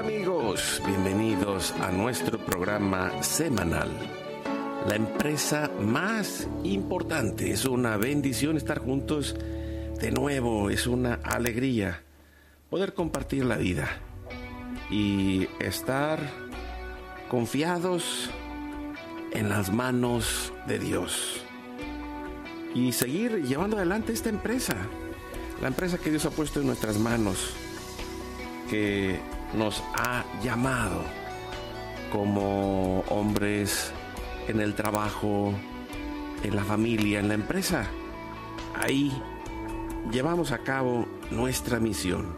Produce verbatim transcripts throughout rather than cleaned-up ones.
Amigos, bienvenidos a nuestro programa semanal. La empresa más importante. Es una bendición estar juntos de nuevo, es una alegría poder compartir la vida y estar confiados en las manos de Dios y seguir llevando adelante esta empresa, la empresa que Dios ha puesto en nuestras manos, que nos ha llamado como hombres en el trabajo, en la familia, en la empresa. Ahí llevamos a cabo nuestra misión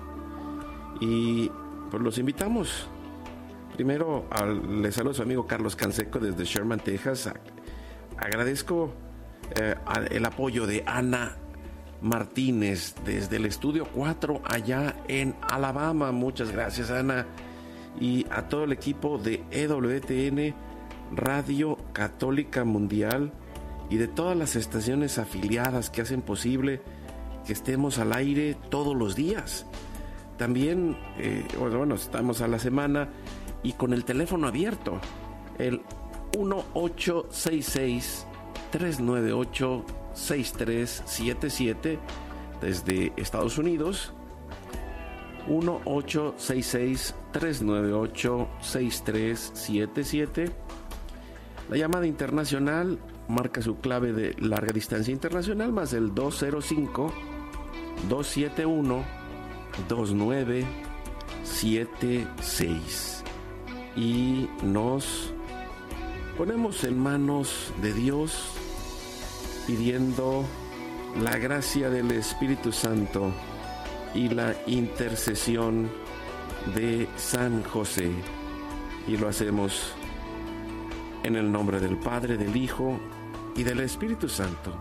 y pues los invitamos. Primero, al, les saludo a su amigo Carlos Canseco desde Sherman, Texas. Agradezco eh, el apoyo de Ana Martínez desde el estudio cuatro allá en Alabama. Muchas gracias, Ana, y a todo el equipo de E W T N Radio Católica Mundial y de todas las estaciones afiliadas que hacen posible que estemos al aire todos los días. También eh, bueno, estamos a la semana y con el teléfono abierto, el uno ocho seis seis, tres nueve ocho, seis tres siete siete desde Estados Unidos, uno ocho seis seis, tres nueve ocho, seis tres siete siete. La llamada internacional marca su clave de larga distancia internacional más el dos cero cinco, dos siete uno, dos nueve siete seis, y nos ponemos en manos de Dios pidiendo la gracia del Espíritu Santo y la intercesión de San José, y lo hacemos en el nombre del Padre, del Hijo y del Espíritu Santo.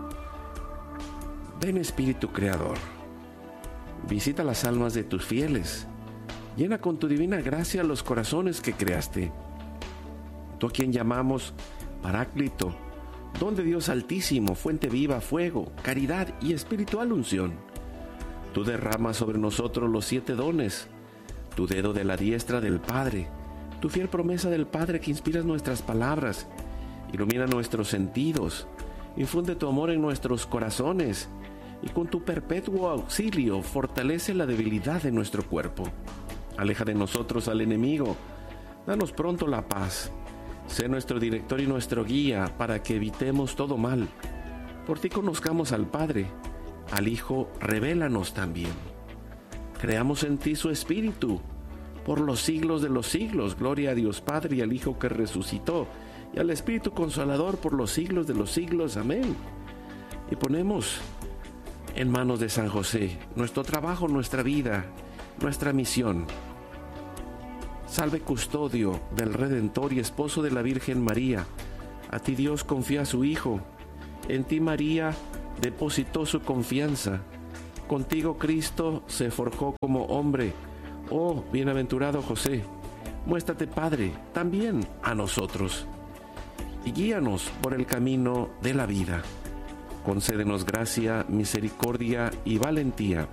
Ven, Espíritu Creador, visita las almas de tus fieles, llena con tu divina gracia los corazones que creaste. Tú a quien llamamos Paráclito, don de Dios Altísimo, fuente viva, fuego, caridad y espiritual unción. Tú derramas sobre nosotros los siete dones, tu dedo de la diestra del Padre, tu fiel promesa del Padre que inspiras nuestras palabras, ilumina nuestros sentidos, infunde tu amor en nuestros corazones y con tu perpetuo auxilio fortalece la debilidad de nuestro cuerpo. Aleja de nosotros al enemigo, danos pronto la paz. Sé nuestro director y nuestro guía para que evitemos todo mal. Por ti conozcamos al Padre, al Hijo revélanos también. Creamos en ti su Espíritu, por los siglos de los siglos. Gloria a Dios Padre y al Hijo que resucitó, y al Espíritu Consolador por los siglos de los siglos. Amén. Y ponemos en manos de San José nuestro trabajo, nuestra vida, nuestra misión. Salve custodio del Redentor y esposo de la Virgen María. A ti Dios confía a su Hijo. En ti María depositó su confianza. Contigo Cristo se forjó como hombre. Oh, bienaventurado José, muéstrate Padre también a nosotros y guíanos por el camino de la vida. Concédenos gracia, misericordia y valentía,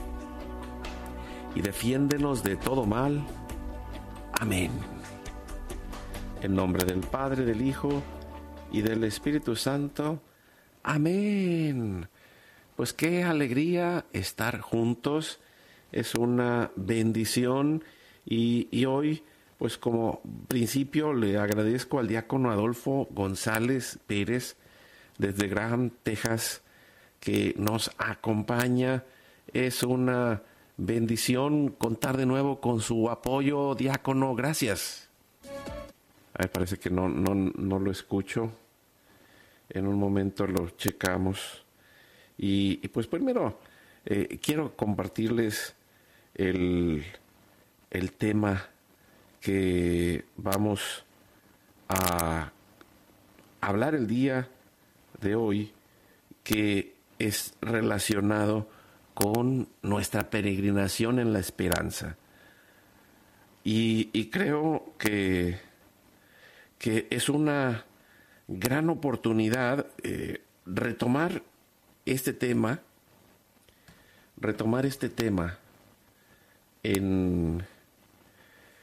y defiéndenos de todo mal. Amén. En nombre del Padre, del Hijo y del Espíritu Santo. Amén. Pues qué alegría estar juntos. Es una bendición y, y hoy, pues como principio, le agradezco al diácono Adolfo González Pérez desde Graham, Texas, que nos acompaña. Es una bendición contar de nuevo con su apoyo, diácono. Gracias. Ay, parece que no, no, no lo escucho. En un momento lo checamos. Y, y pues primero eh, quiero compartirles el, el tema que vamos a hablar el día de hoy, que es relacionado con nuestra peregrinación en la esperanza. Y, y creo que, que es una gran oportunidad eh, retomar este tema, retomar este tema en,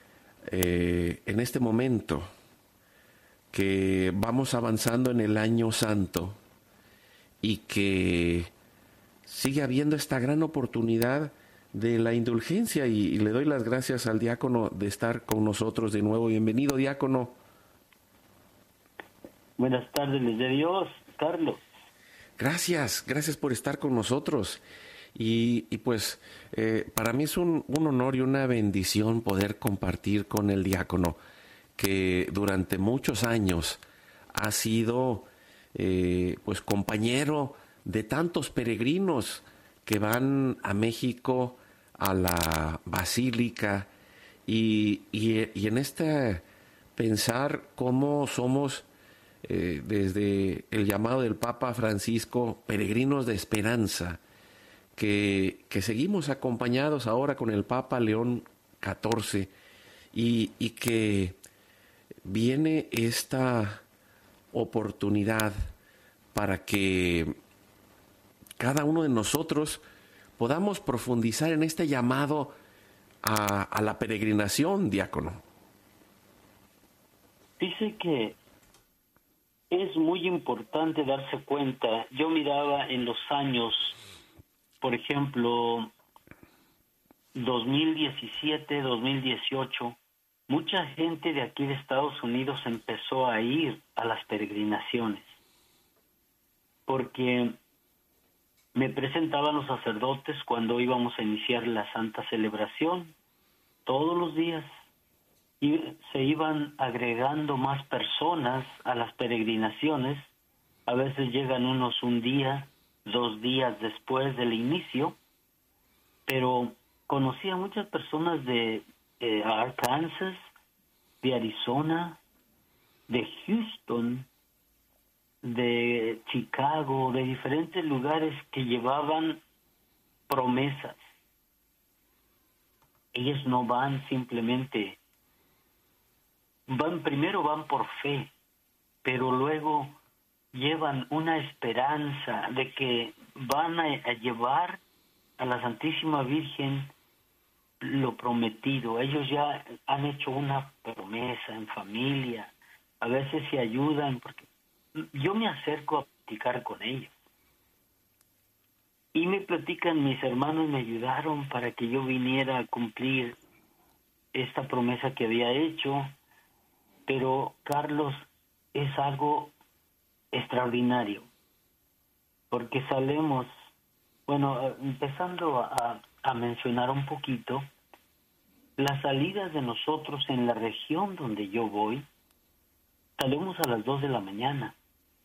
eh, en este momento que vamos avanzando en el año santo y que sigue habiendo esta gran oportunidad de la indulgencia, y, y le doy las gracias al diácono de estar con nosotros de nuevo. Bienvenido, diácono. Buenas tardes, les de Dios, Carlos. Gracias, gracias por estar con nosotros. Y, y pues eh, para mí es un, un honor y una bendición poder compartir con el diácono, que durante muchos años ha sido eh, pues compañero de tantos peregrinos que van a México, a la Basílica, y, y, y en este pensar cómo somos, eh, desde el llamado del Papa Francisco, peregrinos de esperanza, que, que seguimos acompañados ahora con el Papa León catorce, y, y que viene esta oportunidad para que cada uno de nosotros podamos profundizar en este llamado a, a la peregrinación, diácono. Dice que es muy importante darse cuenta. Yo miraba en los años, por ejemplo, dos mil diecisiete, dos mil dieciocho, mucha gente de aquí de Estados Unidos empezó a ir a las peregrinaciones, porque me presentaban los sacerdotes cuando íbamos a iniciar la Santa Celebración, todos los días, y se iban agregando más personas a las peregrinaciones. A veces llegan unos un día, dos días después del inicio, pero conocí a muchas personas de eh, Arkansas, de Arizona, de Houston, de Chicago, de diferentes lugares que llevaban promesas. Ellos no van simplemente, van primero van por fe, pero luego llevan una esperanza de que van a, a llevar a la Santísima Virgen lo prometido. Ellos ya han hecho una promesa en familia, a veces se ayudan, porque yo me acerco a platicar con ellos y me platican, mis hermanos me ayudaron para que yo viniera a cumplir esta promesa que había hecho. Pero Carlos, es algo extraordinario, porque salemos, bueno, empezando a, a mencionar un poquito, las salidas de nosotros en la región donde yo voy, salimos a las dos de la mañana.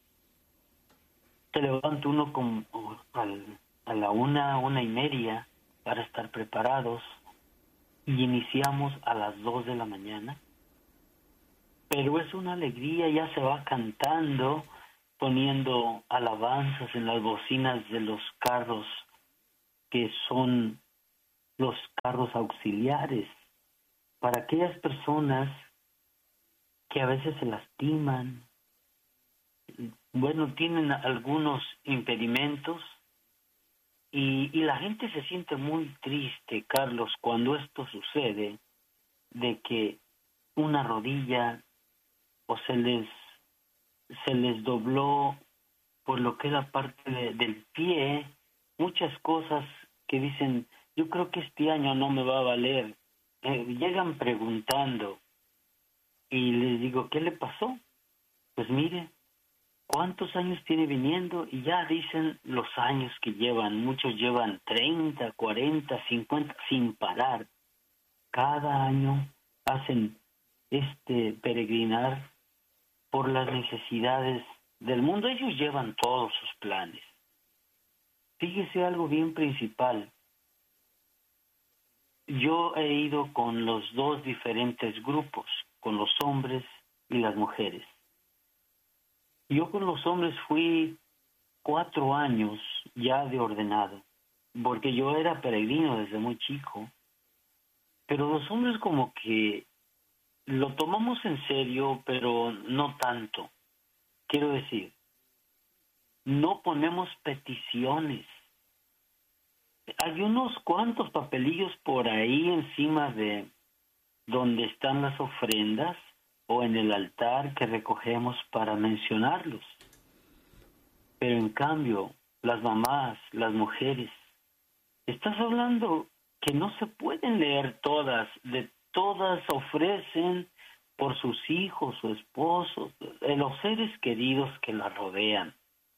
Se levanta uno con, al, a la una, una y media para estar preparados, y iniciamos a las dos de la mañana. Pero es una alegría, ya se va cantando, poniendo alabanzas en las bocinas de los carros, que son los carros auxiliares, para aquellas personas que a veces se lastiman, bueno, tienen algunos impedimentos, y, y la gente se siente muy triste, Carlos, cuando esto sucede, de que una rodilla o se les se les dobló por lo que es la parte de, del pie, muchas cosas que dicen, yo creo que este año no me va a valer. Eh, llegan preguntando y les digo, ¿qué le pasó? Pues mire, ¿cuántos años tiene viniendo? Y ya dicen los años que llevan. Muchos llevan treinta, cuarenta, cincuenta sin parar. Cada año hacen este peregrinar por las necesidades del mundo. Ellos llevan todos sus planes. Fíjese algo bien principal. Yo he ido con los dos diferentes grupos, con los hombres y las mujeres. Yo con los hombres fui cuatro años ya de ordenado, porque yo era peregrino desde muy chico. Pero los hombres como que lo tomamos en serio, pero no tanto. Quiero decir, no ponemos peticiones. Hay unos cuantos papelillos por ahí encima de, donde están las ofrendas o en el altar que recogemos para mencionarlos. Pero en cambio, las mamás, las mujeres, estás hablando que no se pueden leer todas, de todas ofrecen por sus hijos o esposos, de los seres queridos que la rodean.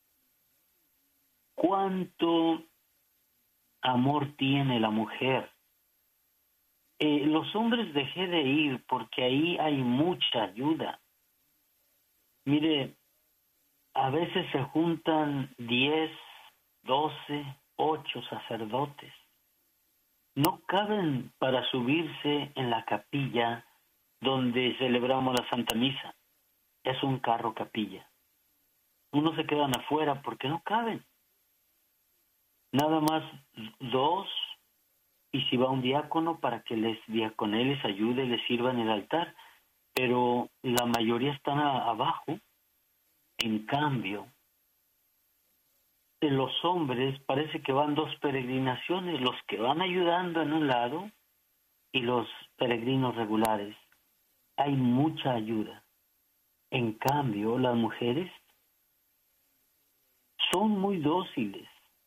¿Cuánto amor tiene la mujer? Eh, los hombres dejé de ir porque ahí hay mucha ayuda. Mire, a veces se juntan diez, doce, ocho sacerdotes. No caben para subirse en la capilla donde celebramos la Santa Misa. Es un carro capilla. Unos se quedan afuera porque no caben. Nada más dos, y si va un diácono para que les diacone, les ayude, les sirva en el altar. Pero la mayoría están a, abajo. En cambio, de los hombres parece que van dos peregrinaciones, los que van ayudando en un lado y los peregrinos regulares. Hay mucha ayuda. En cambio, las mujeres son muy dóciles.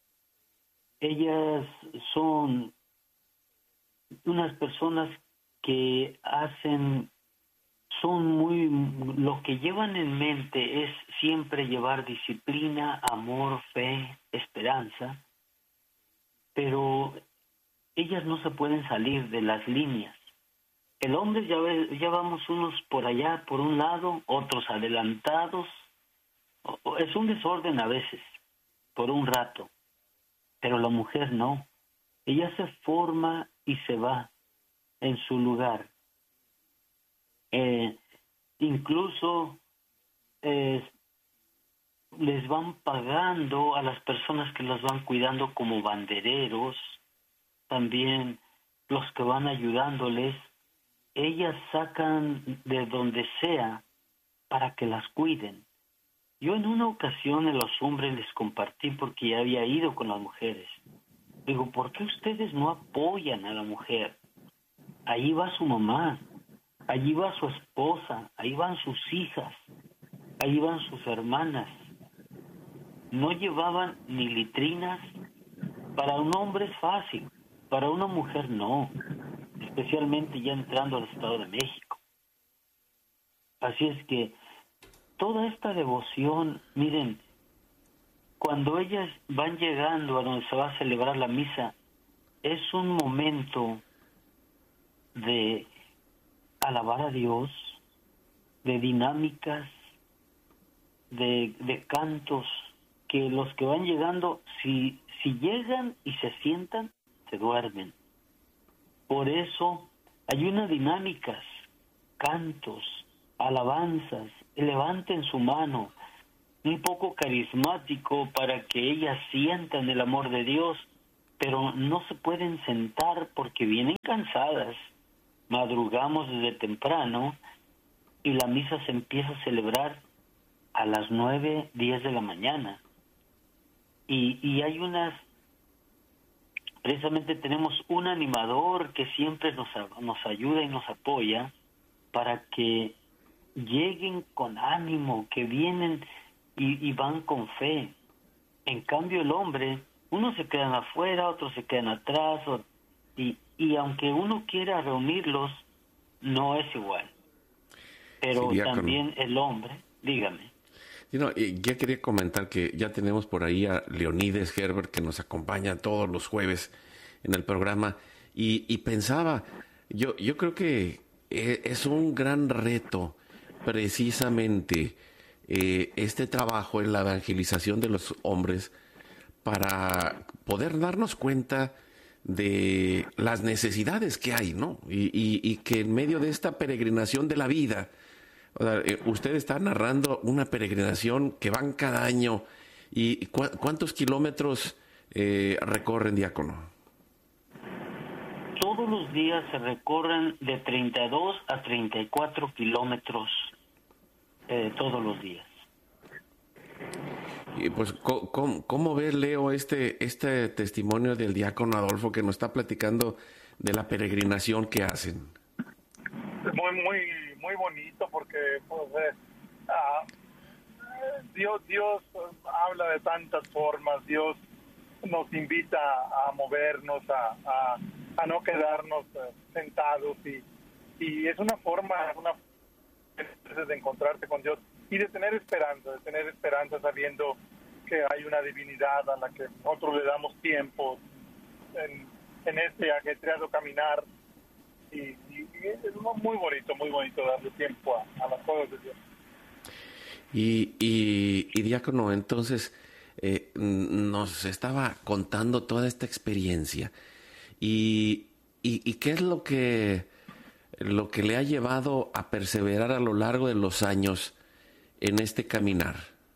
Ellas son unas personas que hacen, son muy, lo que llevan en mente es siempre llevar disciplina, amor, fe, esperanza, pero ellas no se pueden salir de las líneas. El hombre ya, ve, ya vamos unos por allá, por un lado, otros adelantados. Es un desorden a veces, por un rato, pero la mujer no. Ella se forma y se va en su lugar. Eh, incluso eh, les van pagando a las personas que las van cuidando como bandereros, también los que van ayudándoles. Ellas sacan de donde sea para que las cuiden. Yo en una ocasión en los hombres les compartí porque ya había ido con las mujeres. Digo, ¿por qué ustedes no apoyan a la mujer? Ahí va su mamá, allí va su esposa, ahí van sus hijas, ahí van sus hermanas. No llevaban ni litrinas. Para un hombre es fácil, para una mujer no, especialmente ya entrando al Estado de México. Así es que toda esta devoción, miren, cuando ellas van llegando a donde se va a celebrar la misa, es un momento de alabar a Dios, de dinámicas, de, de cantos, que los que van llegando, si, si llegan y se sientan, se duermen. Por eso hay unas dinámicas, cantos, alabanzas, levanten su mano, un poco carismático para que ellas sientan el amor de Dios, pero no se pueden sentar porque vienen cansadas. Madrugamos desde temprano y la misa se empieza a celebrar a las nueve, diez de la mañana. Y, y hay unas, precisamente tenemos un animador que siempre nos, nos ayuda y nos apoya para que lleguen con ánimo, que vienen y, y van con fe. En cambio el hombre, unos se quedan afuera, otros se quedan atrás, o, y, y aunque uno quiera reunirlos, no es igual. Pero sí, también el hombre, dígame. You know, ya quería comentar que ya tenemos por ahí a Leonides Herbert, que nos acompaña todos los jueves en el programa, y, y pensaba, yo, yo creo que es un gran reto precisamente eh, este trabajo en la evangelización de los hombres para poder darnos cuenta de las necesidades que hay, ¿no? Y, y, y que en medio de esta peregrinación de la vida, o sea, eh, usted está narrando una peregrinación que van cada año. ¿Y cu cuántos kilómetros eh, recorren, diácono? Todos los días se recorren de treinta y dos a treinta y cuatro kilómetros eh, todos los días. Y pues, ¿cómo, cómo ves, Leo, este, este testimonio del diácono Adolfo que nos está platicando de la peregrinación que hacen? muy, muy, muy bonito porque pues, eh, ah, Dios, Dios habla de tantas formas. Dios nos invita a movernos, a, a, a no quedarnos uh, sentados y, y es una forma, una de encontrarte con Dios y de tener esperanza, de tener esperanza sabiendo que hay una divinidad a la que nosotros le damos tiempo en, en este ajetreado caminar y, y, y es muy bonito, muy bonito darle tiempo a, a las cosas de Dios. Y, y, y diácono, entonces eh, nos estaba contando toda esta experiencia y, y, y qué es lo que lo que le ha llevado a perseverar a lo largo de los años en este caminar.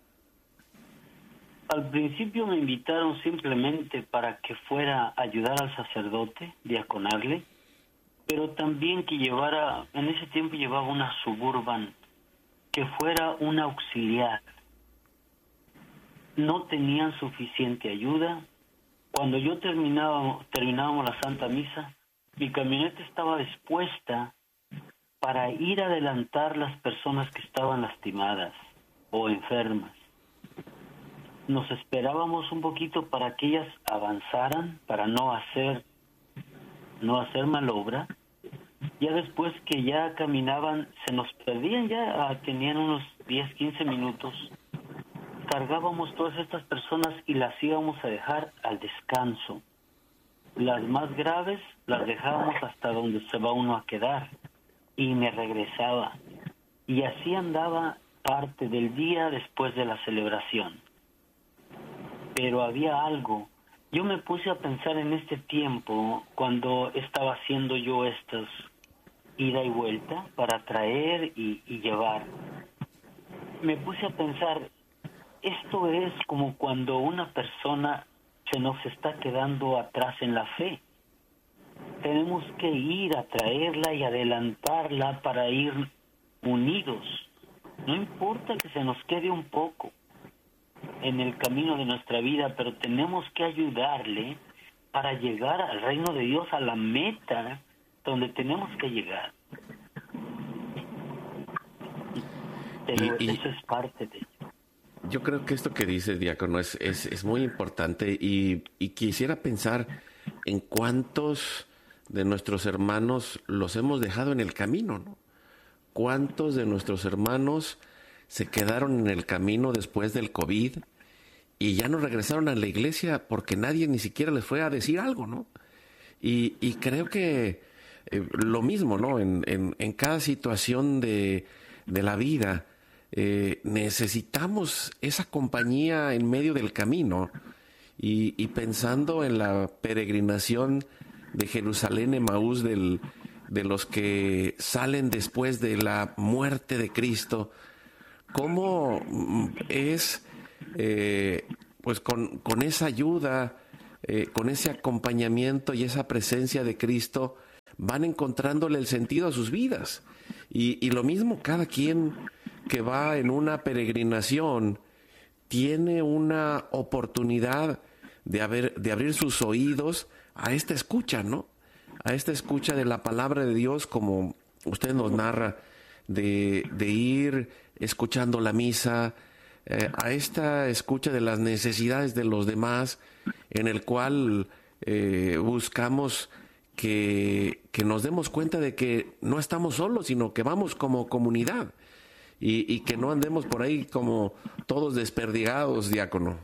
Al principio me invitaron simplemente para que fuera a ayudar al sacerdote, diaconarle, pero también que llevara, en ese tiempo llevaba una Suburban, que fuera un auxiliar. No tenían suficiente ayuda. Cuando yo terminaba, terminábamos la Santa Misa, mi camioneta estaba dispuesta para ir a adelantar las personas que estaban lastimadas o enfermas. Nos esperábamos un poquito para que ellas avanzaran, para no hacer, no hacer malobra. Ya después que ya caminaban, se nos perdían, ya tenían unos diez, quince minutos. Cargábamos todas estas personas y las íbamos a dejar al descanso. Las más graves las dejábamos hasta donde se va uno a quedar. Y me regresaba. Y así andaba parte del día después de la celebración. Pero había algo. Yo me puse a pensar en este tiempo, cuando estaba haciendo yo estas ida y vuelta para traer y, y llevar. Me puse a pensar, esto es como cuando una persona se nos está quedando atrás en la fe. Tenemos que ir a traerla y adelantarla para ir unidos. No importa que se nos quede un poco en el camino de nuestra vida, pero tenemos que ayudarle para llegar al reino de Dios, a la meta donde tenemos que llegar. Pero y, y eso es parte de ello. Yo creo que esto que dices, diácono, es, es, es muy importante y, y quisiera pensar en cuántos de nuestros hermanos los hemos dejado en el camino, ¿no? ¿Cuántos de nuestros hermanos se quedaron en el camino después del COVID y ya no regresaron a la iglesia porque nadie ni siquiera les fue a decir algo, ¿no? Y, y creo que eh, lo mismo, ¿no? En, en, en cada situación de, de la vida eh, necesitamos esa compañía en medio del camino y, y pensando en la peregrinación de Jerusalén, Emaús, del, de los que salen después de la muerte de Cristo, cómo es, eh, pues con, con esa ayuda, eh, con ese acompañamiento y esa presencia de Cristo, van encontrándole el sentido a sus vidas. Y, y lo mismo, cada quien que va en una peregrinación tiene una oportunidad de, haber, de abrir sus oídos a esta escucha, ¿no? A esta escucha de la palabra de Dios, como usted nos narra, de, de ir escuchando la misa, eh, a esta escucha de las necesidades de los demás, en el cual eh, buscamos que, que nos demos cuenta de que no estamos solos, sino que vamos como comunidad y, y que no andemos por ahí como todos desperdigados, diácono.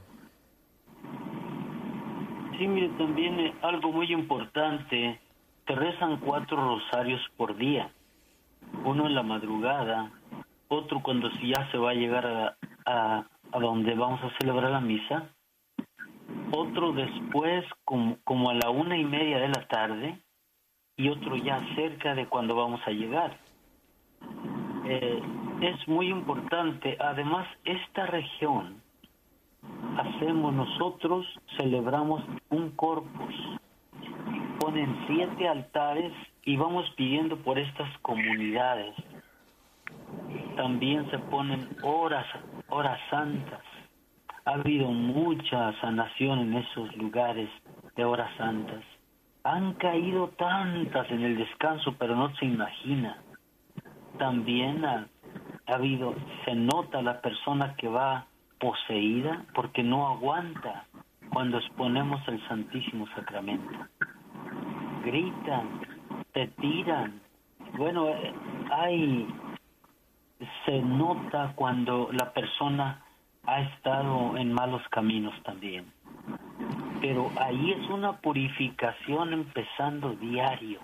Sí, mire, también eh, algo muy importante, te rezan cuatro rosarios por día, uno en la madrugada, otro cuando si ya se va a llegar a, a, a donde vamos a celebrar la misa, otro después como, como a la una y media de la tarde y otro ya cerca de cuando vamos a llegar. Eh, es muy importante, además esta región, hacemos nosotros, celebramos un corpus, ponen siete altares y vamos pidiendo por estas comunidades. También se ponen horas, horas santas. Ha habido mucha sanación en esos lugares de horas santas. Han caído tantas en el descanso, pero no se imagina. también ha, ha habido, se nota la persona que va poseída porque no aguanta cuando exponemos el Santísimo Sacramento. Gritan, te tiran. Bueno, hay, se nota cuando la persona ha estado en malos caminos también. Pero ahí es una purificación empezando diario.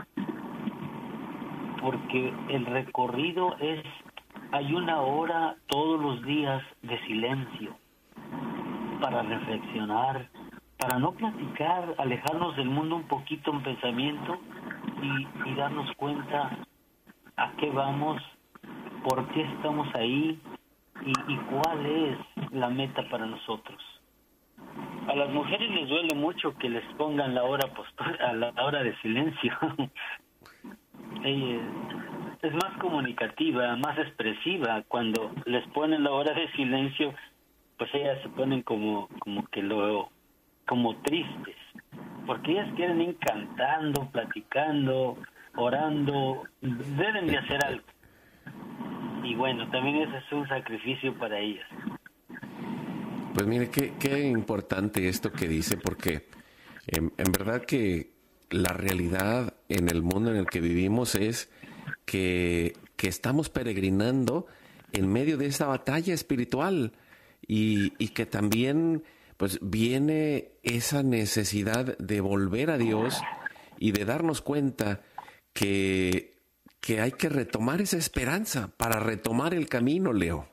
Porque el recorrido es, hay una hora todos los días de silencio para reflexionar, para no platicar, alejarnos del mundo un poquito en pensamiento y, y darnos cuenta a qué vamos, por qué estamos ahí y, y cuál es la meta para nosotros. A las mujeres les duele mucho que les pongan la hora postura, a la hora de silencio. Ella es más comunicativa, más expresiva. Cuando les ponen la hora de silencio, pues ellas se ponen como, como que lo, como tristes, porque ellas quieren ir cantando, platicando, orando, deben de hacer algo. Y bueno, también ese es un sacrificio para ellas. Pues mire, qué, qué importante esto que dice, porque en, en verdad que la realidad en el mundo en el que vivimos es que, que estamos peregrinando en medio de esa batalla espiritual y, y que también pues viene esa necesidad de volver a Dios y de darnos cuenta que, que hay que retomar esa esperanza para retomar el camino, Leo.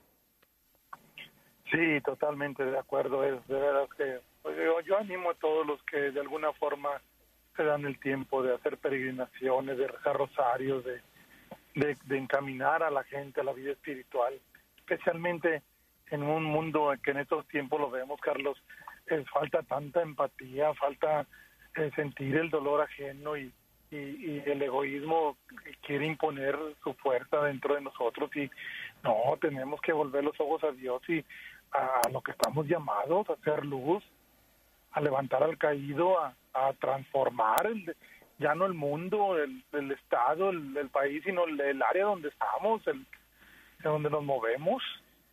Sí, totalmente de acuerdo. Es de veras que pues, yo, yo animo a todos los que de alguna forma se dan el tiempo de hacer peregrinaciones, de rezar rosarios, de, de, de encaminar a la gente a la vida espiritual, especialmente en un mundo que en estos tiempos lo vemos, Carlos, eh, falta tanta empatía, falta eh, sentir el dolor ajeno y, y, y el egoísmo quiere imponer su fuerza dentro de nosotros y no, tenemos que volver los ojos a Dios y a lo que estamos llamados, a hacer luz, a levantar al caído, a, a transformar el, ya no el mundo, el, el estado, el, el país, sino el, el área donde estamos, el, donde nos movemos.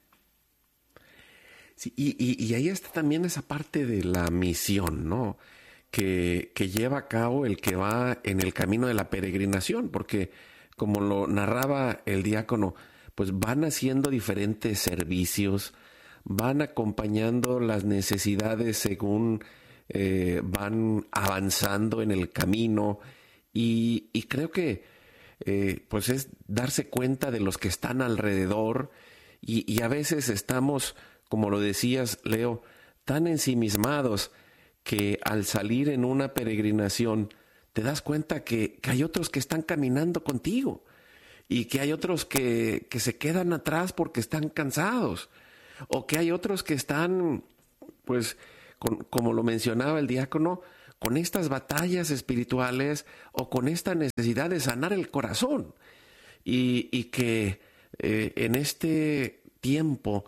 Sí, y, y, y ahí está también esa parte de la misión, ¿no? Que, que lleva a cabo el que va en el camino de la peregrinación, porque como lo narraba el diácono, pues van haciendo diferentes servicios, van acompañando las necesidades según eh, van avanzando en el camino y, y creo que eh, pues es darse cuenta de los que están alrededor y, y a veces estamos, como lo decías, Leo, tan ensimismados que al salir en una peregrinación te das cuenta que, que hay otros que están caminando contigo y que hay otros que, que se quedan atrás porque están cansados. O que hay otros que están, pues, con, como lo mencionaba el diácono, con estas batallas espirituales o con esta necesidad de sanar el corazón. Y, y que eh, en este tiempo,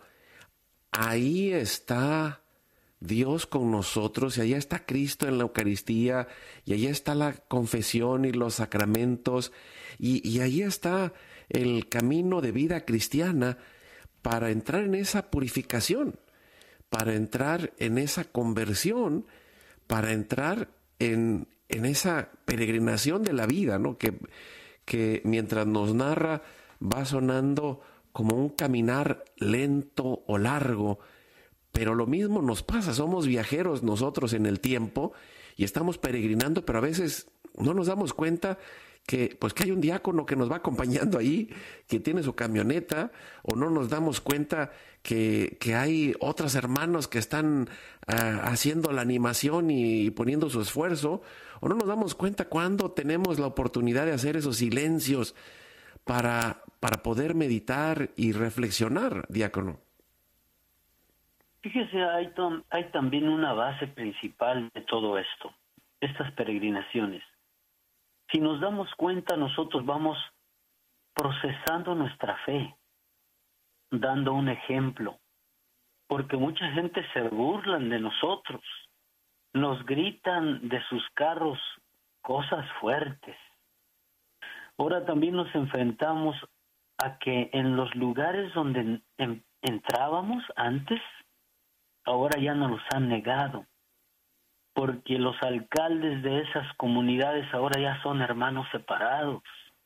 ahí está Dios con nosotros, y allá está Cristo en la Eucaristía, y allá está la confesión y los sacramentos, y, y ahí está el camino de vida cristiana, para entrar en esa purificación, para entrar en esa conversión, para entrar en, en esa peregrinación de la vida, ¿no? Que, que mientras nos narra va sonando como un caminar lento o largo, pero lo mismo nos pasa, somos viajeros nosotros en el tiempo y estamos peregrinando, pero a veces no nos damos cuenta que pues que hay un diácono que nos va acompañando ahí, que tiene su camioneta, o no nos damos cuenta que, que hay otros hermanos que están uh, haciendo la animación y, y poniendo su esfuerzo, o no nos damos cuenta cuando tenemos la oportunidad de hacer esos silencios para, para poder meditar y reflexionar, diácono. Fíjese, hay, tom, hay también una base principal de todo esto, estas peregrinaciones. Si nos damos cuenta, nosotros vamos procesando nuestra fe, dando un ejemplo, porque mucha gente se burlan de nosotros, nos gritan de sus carros cosas fuertes. Ahora también nos enfrentamos a que en los lugares donde en, entrábamos antes, ahora ya nos los han negado, porque los alcaldes de esas comunidades ahora ya son hermanos separados.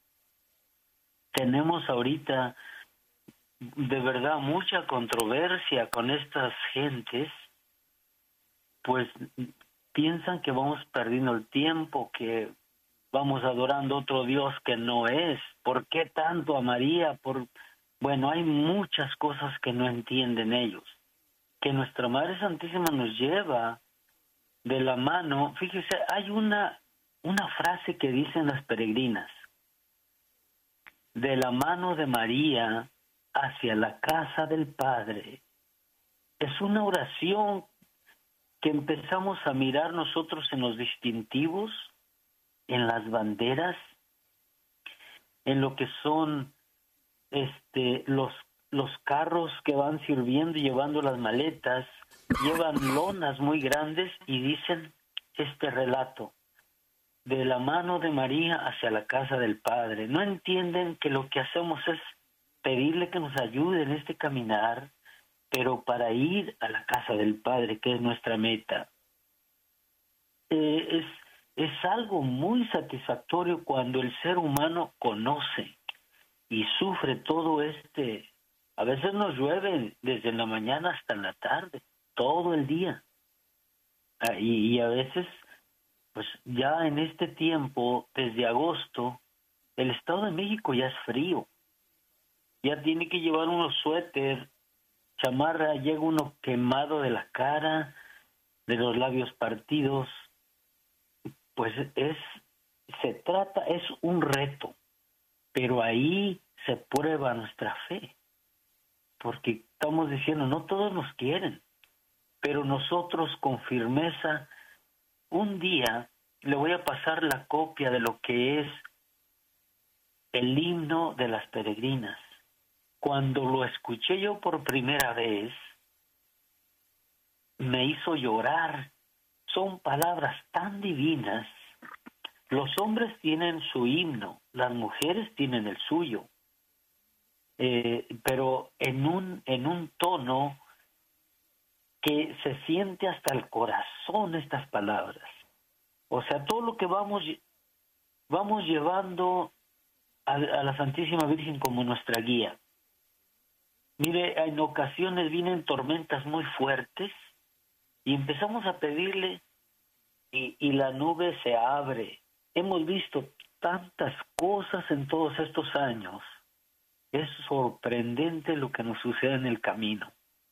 Tenemos ahorita de verdad mucha controversia con estas gentes, pues piensan que vamos perdiendo el tiempo, que vamos adorando otro Dios que no es. ¿Por qué tanto a María? Por Bueno, hay muchas cosas que no entienden ellos, que nuestra Madre Santísima nos lleva de la mano. Fíjese, hay una, una frase que dicen las peregrinas: de la mano de María hacia la casa del Padre. Es una oración que empezamos a mirar nosotros en los distintivos, en las banderas, en lo que son este los los carros que van sirviendo y llevando las maletas, llevan lonas muy grandes y dicen este relato: de la mano de María hacia la casa del Padre. No entienden que lo que hacemos es pedirle que nos ayude en este caminar, pero para ir a la casa del Padre, que es nuestra meta. Eh, es, es algo muy satisfactorio cuando el ser humano conoce y sufre todo este. A veces nos llueve desde la mañana hasta la tarde, todo el día. Ah, y, y a veces, pues ya en este tiempo, desde agosto, el Estado de México ya es frío. Ya tiene que llevar unos suéter, chamarra, llega uno quemado de la cara, de los labios partidos. Pues es, se trata, es un reto, pero ahí se prueba nuestra fe, porque estamos diciendo, no todos nos quieren, pero nosotros con firmeza, un día le voy a pasar la copia de lo que es el himno de las peregrinas. Cuando lo escuché yo por primera vez, me hizo llorar. Son palabras tan divinas. Los hombres tienen su himno, las mujeres tienen el suyo, eh, pero en un, en un tono que se siente hasta el corazón estas palabras. O sea, todo lo que vamos, vamos llevando a, a la Santísima Virgen como nuestra guía. Mire, en ocasiones vienen tormentas muy fuertes y empezamos a pedirle y, y la nube se abre. Hemos visto tantas cosas en todos estos años. Es sorprendente lo que nos sucede en el camino.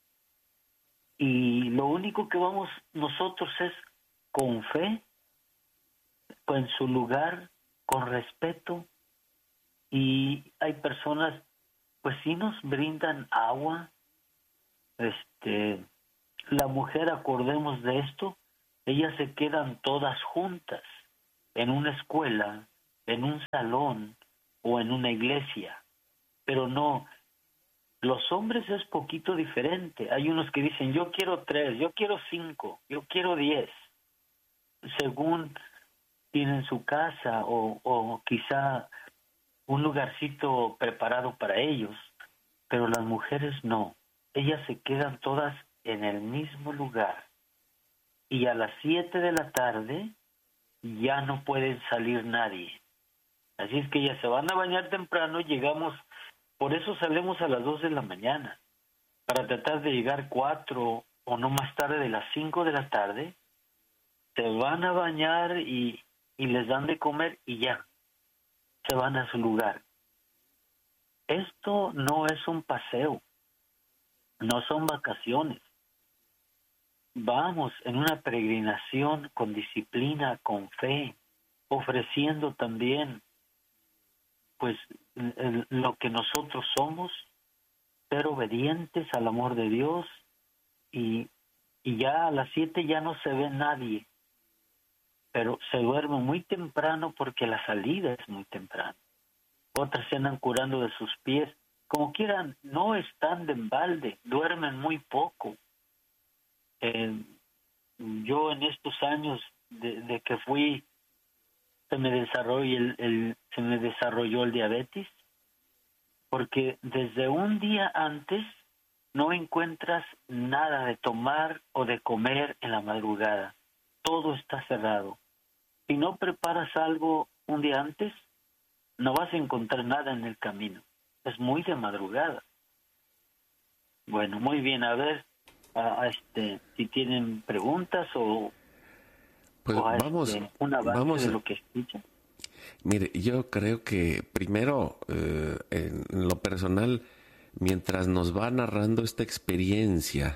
Y lo único que vamos nosotros es con fe, en su lugar, con respeto. Y hay personas, pues sí nos brindan agua. Este, la mujer, acordemos de esto, ellas se quedan todas juntas en una escuela, en un salón o en una iglesia. Pero no, los hombres es poquito diferente. Hay unos que dicen, yo quiero tres, yo quiero cinco, yo quiero diez, según tienen su casa o, o quizá un lugarcito preparado para ellos. Pero las mujeres no, ellas se quedan todas en el mismo lugar. Y a las siete de la tarde ya no pueden salir nadie. Así es que ellas se van a bañar temprano, llegamos, por eso salimos a las dos de la mañana, para tratar de llegar cuatro o no más tarde de las cinco de la tarde. Se van a bañar y, y les dan de comer y ya, se van a su lugar. Esto no es un paseo, no son vacaciones. Vamos en una peregrinación con disciplina, con fe, ofreciendo también pues el, lo que nosotros somos, ser obedientes al amor de Dios, y, y ya a las siete ya no se ve nadie, pero se duerme muy temprano porque la salida es muy temprano. Otras se andan curando de sus pies, como quieran, no están de embalde, duermen muy poco. Eh, yo en estos años de, de que fui, se me desarrolló el, el, se me desarrolló el diabetes, porque desde un día antes no encuentras nada de tomar o de comer en la madrugada. Todo está cerrado. Si no preparas algo un día antes, no vas a encontrar nada en el camino. Es muy de madrugada. Bueno, muy bien. A ver, a, a este, si tienen preguntas o, pues o a vamos, este, un avance vamos a... de lo que escuchan. Mire, yo creo que primero, eh, en, en lo personal, mientras nos va narrando esta experiencia,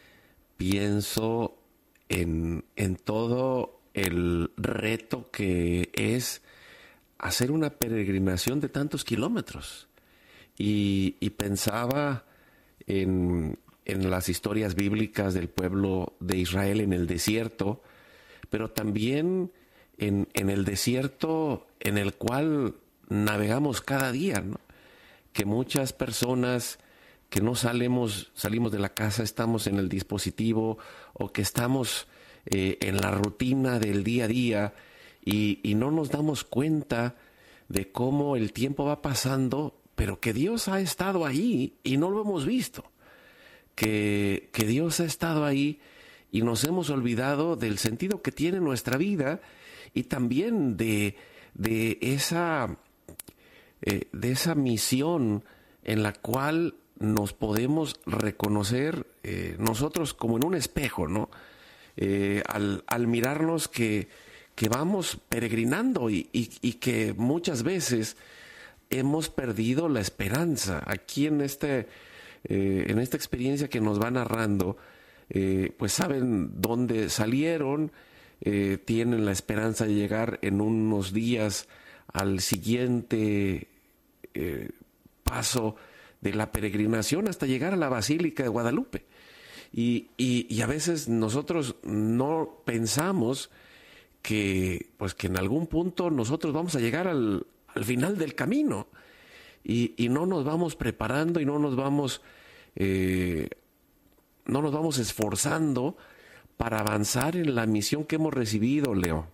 pienso en, en todo el reto que es hacer una peregrinación de tantos kilómetros. Y, y pensaba en, en las historias bíblicas del pueblo de Israel en el desierto, pero también en, en el desierto en el cual navegamos cada día, ¿no? Que muchas personas que no salimos, salimos de la casa, estamos en el dispositivo o que estamos eh, en la rutina del día a día y, y no nos damos cuenta de cómo el tiempo va pasando, pero que Dios ha estado ahí y no lo hemos visto. Que, que Dios ha estado ahí y nos hemos olvidado del sentido que tiene nuestra vida y también de, de, esa, eh, de esa misión en la cual nos podemos reconocer eh, nosotros como en un espejo, ¿no? Eh, al, al mirarnos que, que vamos peregrinando y, y, y que muchas veces hemos perdido la esperanza. Aquí en, este, eh, en esta experiencia que nos va narrando, eh, pues saben dónde salieron, eh, tienen la esperanza de llegar en unos días al siguiente eh, paso de la peregrinación hasta llegar a la Basílica de Guadalupe. Y, y, y a veces nosotros no pensamos que, pues que en algún punto nosotros vamos a llegar al, al final del camino y, y no nos vamos preparando y no nos vamos eh, no nos vamos esforzando para avanzar en la misión que hemos recibido, Leo.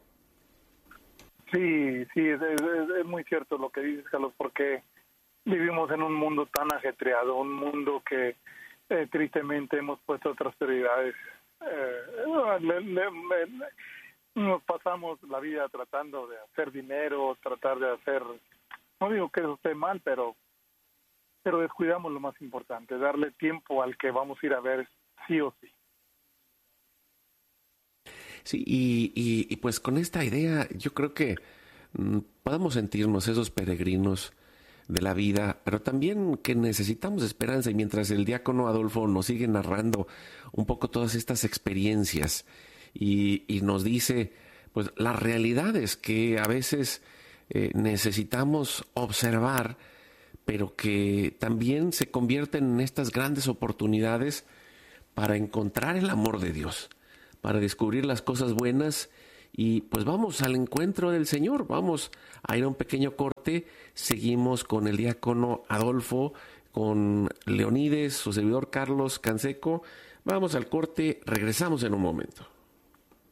Sí, sí, es, es, es muy cierto lo que dices, Carlos, porque vivimos en un mundo tan ajetreado, un mundo que eh, tristemente hemos puesto otras prioridades. Eh, le, le, le, nos pasamos la vida tratando de hacer dinero, tratar de hacer, no digo que eso esté mal, pero pero descuidamos lo más importante, darle tiempo al que vamos a ir a ver sí o sí. Sí, y, y, y pues con esta idea yo creo que mm, podemos sentirnos esos peregrinos de la vida, pero también que necesitamos esperanza. Y mientras el diácono Adolfo nos sigue narrando un poco todas estas experiencias y, y nos dice pues las realidades que a veces eh, necesitamos observar, pero que también se convierten en estas grandes oportunidades para encontrar el amor de Dios, para descubrir las cosas buenas. Y pues vamos al encuentro del Señor, vamos a ir a un pequeño corte, seguimos con el diácono Adolfo, con Leonides, su servidor Carlos Canseco. Vamos al corte, regresamos en un momento.